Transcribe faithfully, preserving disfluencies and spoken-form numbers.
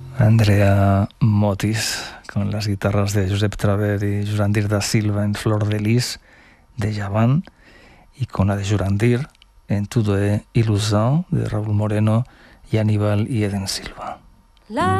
Andrea Motis, con las guitarras de Josep Traver y Jurandir da Silva en Flor de Lis, de Javan, y con la de Jurandir en Todo é Ilusão, de Raúl Moreno y Aníbal y Eden Silva. La